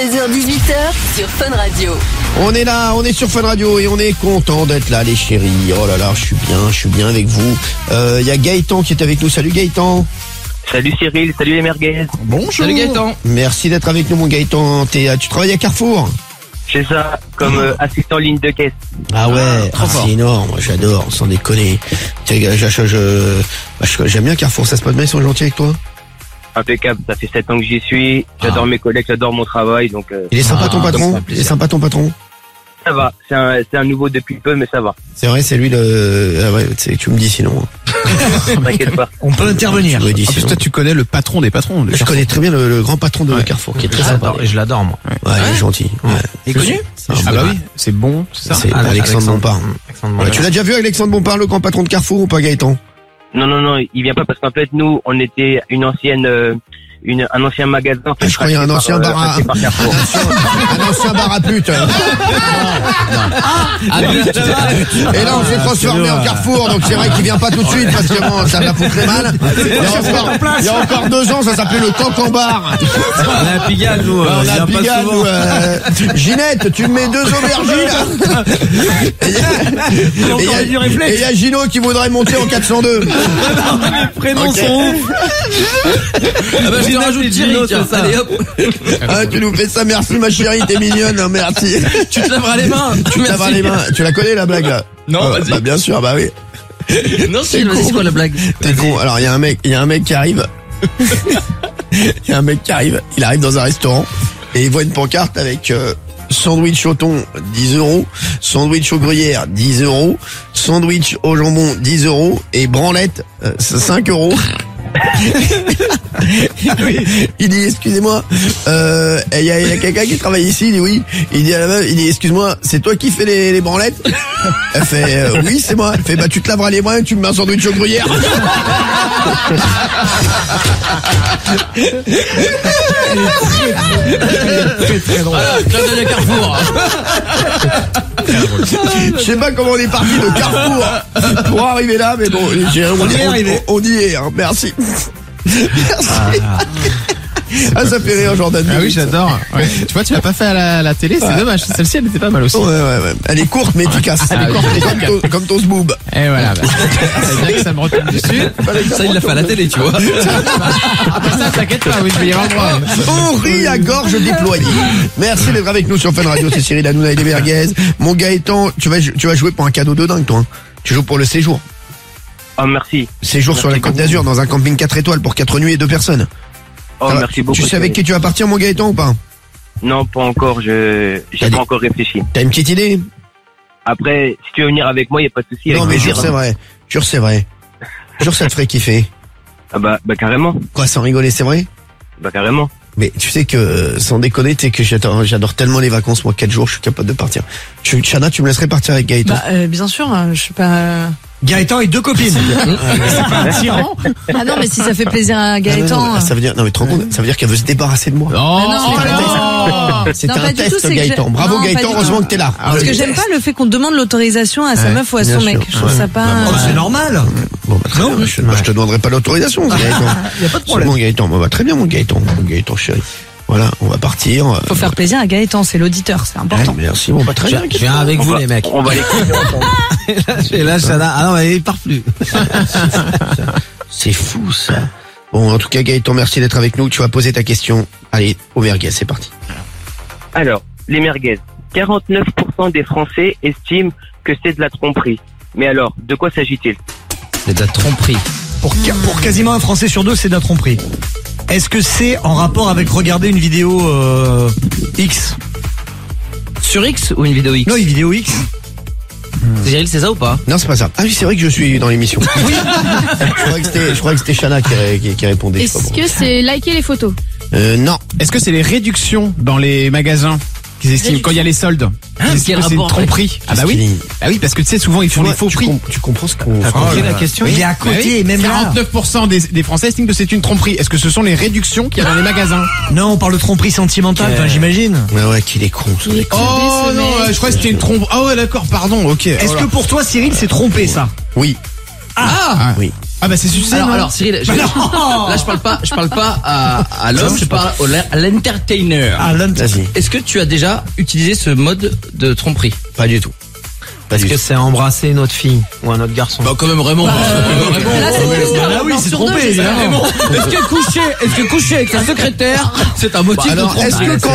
16h-18h sur Fun Radio. On est là, on est sur Fun Radio et on est content d'être là les chéris. Oh là là, je suis bien avec vous. Il y a Gaëtan qui est avec nous. Salut Gaëtan. Salut Cyril, salut les merguez. Bonjour. Salut Gaëtan. Merci d'être avec nous mon Gaëtan. Tu travailles à Carrefour? C'est ça, comme assistant ligne de caisse. Ah ouais, c'est énorme, moi j'adore, sans déconner. J'aime bien Carrefour, ça se passe bien, ils sont gentils avec toi? Impeccable, ça fait 7 ans que j'y suis, j'adore mes collègues, j'adore mon travail, donc... Il est sympa ton patron? Il est sympa ton patron? Ça va, c'est un nouveau depuis peu, mais ça va. C'est vrai, c'est lui le... Ah ouais, tu me dis sinon. T'inquiète pas. On peut intervenir. En plus, toi, tu connais le patron des patrons. Je connais très bien le grand patron de Carrefour, qui est très sympa. Et je l'adore, moi. Ouais, il est gentil. Ouais. Il est connu? Ah bah oui, c'est bon, c'est ça? C'est Alexandre Bompard. Ouais, tu l'as déjà vu Alexandre Bompard, le grand patron de Carrefour ou pas Gaëtan? Non, il vient pas parce qu'en fait, nous, on était un ancien magasin. Je croyais un ancien bar à... un ancien bar à pute. Et là, on s'est transformé en Carrefour, donc c'est vrai qu'il vient pas tout de suite parce que bon, ça m'a foutu mal. Il y a encore 2 ans, ça s'appelait le Cancan Bar. On a un Pigalle, nous. On a un Pigalle, nous. Ginette, tu me mets 2 aubergines. Et il y a Gino qui voudrait monter en 402. Les prénoms sont ouf. Je te rajoute Thierry, tiens, allez hop. Ah, tu nous fais ça, merci ma chérie, t'es mignonne, hein, merci. Tu te laveras les mains. Tu la connais la blague là? Non, vas-y. Bah bien sûr, bah oui. Non, si, vas-y, c'est quoi la blague? T'es con. Alors il y a un mec qui arrive. Il arrive dans un restaurant et il voit une pancarte avec sandwich au thon 10 €, sandwich au gruyère 10 €, sandwich au jambon 10 € et branlette 5 €. Il dit excusez-moi, il y a quelqu'un qui travaille ici. Il dit oui. Il dit à la meuf, excuse-moi, c'est toi qui fais les branlettes? Elle fait oui c'est moi. Elle fait bah tu te laveras les mains et tu me mets un sandwich au gruyère. Très drôle. Club de Carrefour. Je sais pas comment on est parti de Carrefour pour arriver là, mais bon, on y est, hein, merci. Merci. Ah, ça fait rire Jordan. Ah oui, j'adore. Ouais. Tu vois, tu l'as pas fait à la télé, c'est dommage. Celle-ci, elle était pas mal aussi. Ouais. Elle est courte mais efficace. Comme ton zboob. Et voilà. C'est bien que ça me retombe dessus. Ça, il l'a fait à la télé, tu vois. Après ça, t'inquiète pas, oui, je vais y avoir le droit. On rit à gorge déployée. Merci d'être avec nous sur Fun Radio, c'est Cyril Hanouna et les merguez. Mon Gaëtan, tu vas jouer pour un cadeau de dingue, toi. Hein. Tu joues pour le séjour. Oh, merci. Séjour sur la Côte d'Azur dans un camping 4 étoiles pour 4 nuits et 2 personnes. Oh, merci beaucoup. Tu sais avec qui tu vas partir, mon Gaëtan, ou pas? Non, pas encore. J'ai pas encore réfléchi. T'as une petite idée? Après, si tu veux venir avec moi, y a pas de souci. Non, mais jure, c'est vrai. Jure, ça te ferait kiffer. Ah bah carrément. Quoi, sans rigoler, c'est vrai? Bah carrément. Mais tu sais que, sans déconner, tu sais que j'adore tellement les vacances, moi, 4 jours, je suis capable de partir. Chana, tu me laisserais partir avec Gaëtan? Bah, bien sûr, je suis pas... Gaëtan et 2 copines. C'est pas un tyran. Ah non, mais si ça fait plaisir à Gaëtan. Ça veut dire, non mais tu te rends compte, ça veut dire qu'elle veut se débarrasser de moi. C'était un test, Gaëtan. Bravo Gaëtan, heureusement que t'es là. Parce que j'aime pas le fait qu'on demande l'autorisation à sa meuf ou à son mec. Je trouve ça pas... C'est normal. Bon, bah, très bien. Je te demanderai pas l'autorisation, Gaëtan. Y a pas de problème. Bon, Gaëtan, bah, très bien, mon Gaëtan. Mon Gaëtan, chéri. Voilà, on va partir. Faut faire plaisir à Gaëtan, c'est l'auditeur, c'est important. Merci, bon, bah, très bien. Je viens avec vous, les mecs. On va l'écouter ensemble. Et là, Chana, ah non, mais il part plus. C'est fou, ça. Bon, en tout cas, Gaëtan, merci d'être avec nous. Tu vas poser ta question. Allez, au merguez, c'est parti. Alors, les merguez. 49% des Français estiment que c'est de la tromperie. Mais alors, de quoi s'agit-il? C'est de la tromperie. Pour quasiment un Français sur 2, c'est de la tromperie. Est-ce que c'est en rapport avec regarder une vidéo X? Sur X ou une vidéo X? Non, une vidéo X. Cyril, c'est ça ou pas? Non, c'est pas ça. Ah oui, c'est vrai que je suis dans l'émission. Oui. Je crois que c'était Chana qui répondait. Est-ce que c'est liker les photos? Non. Est-ce que c'est les réductions dans les magasins qu'ils estiment quand il y a les soldes? Ils estiment que c'est une tromperie. Ah bah oui. Ah oui, parce que tu sais, souvent ils font des faux prix. Tu comprends ce qu'on... T'as compris la question? Il est à côté, même là. 49% des Français estiment que c'est une tromperie. Est-ce que ce sont les réductions qu'il y a dans les magasins? Non, on parle de tromperie sentimentale, j'imagine. Ouais, qu'il est con. Oh non, je crois que c'était une trompe. Ah ouais, d'accord, pardon, ok. Est-ce que pour toi, Cyril, c'est trompé, ça? Oui. Ah oui. Ah bah c'est succès. Alors Cyril, là je parle pas à l'homme, je parle à l'entertainer. Vas-y. Est-ce que tu as déjà utilisé ce mode de tromperie? Pas du tout. Est-ce que c'est embrasser une autre fille ou un autre garçon? Bah quand même vraiment. Là, c'est oui, c'est trompé, évidemment. Est-ce que coucher avec sa secrétaire, c'est un motif de Alors, tromperie? est-ce que quand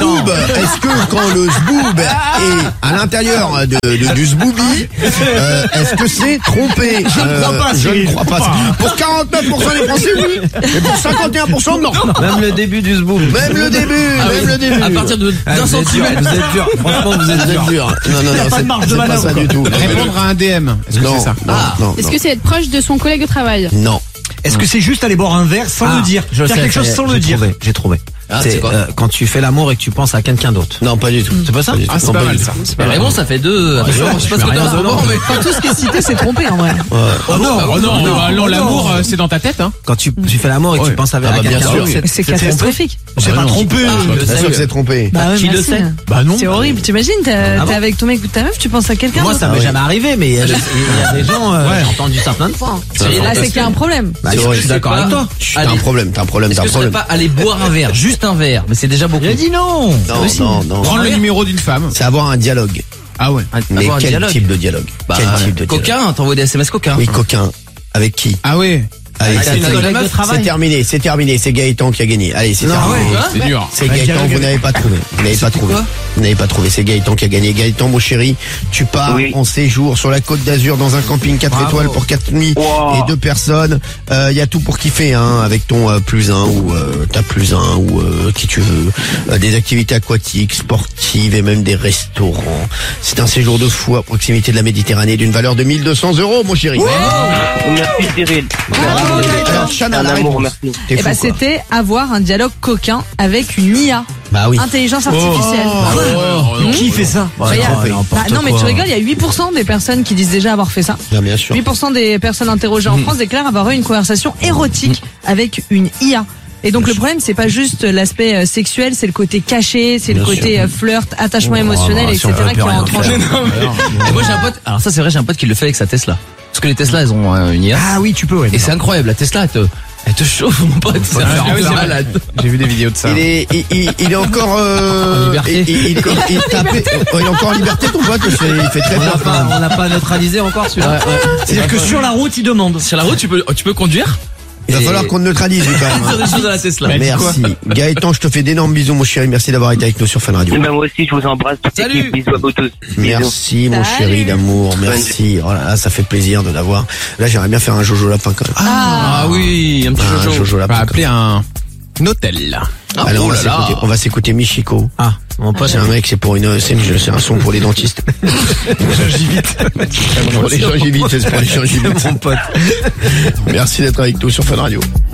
le zboob est à l'intérieur du zboobi, est-ce que c'est trompé? Je ne crois pas, Je Cyril. ne crois pas. Pour 49% des Français, oui. Et pour 51%, non. Même le début du zboob. Même le début. À partir d'un centimètre. Vous êtes dur. Franchement, vous êtes dur. Non, pas de marge de c'est pas manœuvre, ça du tout. Répondre à un DM. Est-ce que Non, c'est ça? non. Est-ce que c'est être proche de son collègue de travail? Non. Est-ce que c'est juste aller boire un verre sans le dire? Je Faire sais, quelque chose sans le dire. J'ai trouvé. C'est quoi? Quand tu fais l'amour et que tu penses à quelqu'un d'autre. Non, pas du tout. C'est pas ça? Ah, c'est pas mal ça. Mais Raymond, ça fait deux. Attention, je sais pas ce que t'as en ce moment, mais Enfin, tout ce qui est cité, c'est trompé en vrai. Oh non, l'amour c'est dans ta tête hein. Quand tu fais l'amour et que tu penses à bah, bien quelqu'un sûr. d'autre. C'est catastrophique. C'est pas trompé. Bien sûr que c'est trompé. Bah ouais, Qui le merci. sait? Bah non. C'est horrible. T'imagines, t'es bon avec ton mec ou ta meuf, tu penses à quelqu'un Moi, d'autre. ça m'est jamais arrivé, mais il y a des gens, Ouais. j'ai entendu ça plein de fois. Là, c'est qu'il y a un problème. Bah, C'est je vrai. suis d'accord avec toi. T'as un problème. est-ce que ce serait pas aller boire un verre, juste un verre, mais c'est déjà beaucoup. J'ai dit non. Non. Prendre le numéro d'une femme. C'est avoir un dialogue. Ah ouais. Mais Avoir un quel dialogue. type de dialogue? Bah, Quel type de dialogue? coquin, t'envoies des SMS coquins. Oui, coquin. Avec qui? Ah ouais. Allez, c'est une collègue de travail. c'est terminé. C'est Gaëtan qui a gagné. Allez, c'est terminé. C'est dur. C'est Gaëtan, vous n'avez pas trouvé. Vous n'avez pas trouvé. C'est Gaëtan qui a gagné. Gaëtan, mon chéri, tu pars Oui. en séjour sur la Côte d'Azur dans un camping 4 étoiles pour 4 nuits Wow. et 2 personnes. Il y a tout pour kiffer, hein, avec ton +1 ou ta +1 ou qui tu veux. Des activités aquatiques, sportives et même des restaurants. C'est un séjour de fou à proximité de la Méditerranée d'une valeur de 1 200 €, mon chéri. Merci Cyril. Alors, Chana, Un la amour, réponse. merci. T'es Et fou, bah, quoi. c'était avoir un dialogue coquin avec une IA. Bah oui. Intelligence artificielle. Qui fait ça? Bah, il y a- trompé. bah, non, mais tu rigoles, il y a 8% des personnes qui disent déjà avoir fait ça. Bien sûr. 8% des personnes interrogées en France déclarent avoir eu une conversation érotique avec une IA. Et donc le problème, c'est pas juste l'aspect sexuel, c'est le côté caché, c'est le Bien côté sûr. flirt, attachement émotionnel, si on etc. peut plus qui rien rentre en faire. jeu. Et moi j'ai un pote, alors ça c'est vrai, j'ai un pote qui le fait avec sa Tesla. Parce que les Tesla, elles ont une IA. Ah oui, tu peux, ouais. Et c'est incroyable, la Tesla, elle te chauffe, mon pote. C'est Ah oui, c'est malade. J'ai vu des vidéos de ça. Il est encore En liberté. il est encore en liberté, ton pote, parce qu'il fait très peur. On n'a pas neutralisé encore celui-là. C'est-à-dire que sur la route, il demande. Sur la route, tu peux conduire. Il va falloir qu'on te neutralise, lui, quand même. Faire des choses à la Tesla. Merci. Gaëtan, je te fais d'énormes bisous, mon chéri. Merci d'avoir été avec nous sur Fun Radio. Eh ben, moi aussi, je vous embrasse. Toute Salut. l'équipe. Bisous à vous tous. Bisous. Merci, mon Salut. chéri d'amour. Merci. Oh là là, ça fait plaisir de l'avoir. Là, j'aimerais bien faire un Jojo Lapin, quand même. Ah oui, un petit Un Jojo. Jojo On va Lapin. appeler un hôtel. Ah, Alors, oh là là. on va s'écouter Michiko. Ah, mon pote. C'est un mec, c'est un son pour les dentistes. Pour les gingivites, c'est pour les gingivites. Mon pote. Merci d'être avec nous sur Fun Radio.